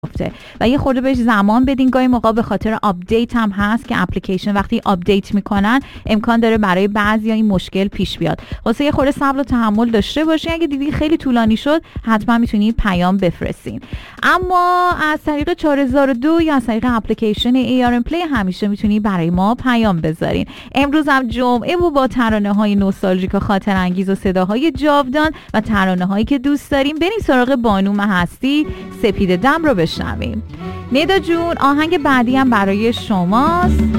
و یه خورده بهش زمان بدین. گاهی موقع به خاطر آپدیت هم هست که اپلیکیشن وقتی آپدیت میکنن امکان داره برای بعضیا این مشکل پیش بیاد. واسه یه خورده صبر و تحمل داشته باشین. اگه دیدی خیلی طولانی شد حتما میتونی پیام بفرستین. اما از طریق 4002 یا از طریق اپلیکیشن ARN Play همیشه میتونی برای ما پیام بذارین. امروز هم جمعه و با ترانه‌های نوستالژیک و خاطر انگیز و صداهای جاودان و ترانه‌هایی که دوست داریم بریم سراغ بانو هستی سپید دم رو بشنویم. ندا جون آهنگ بعدی هم برای شماست.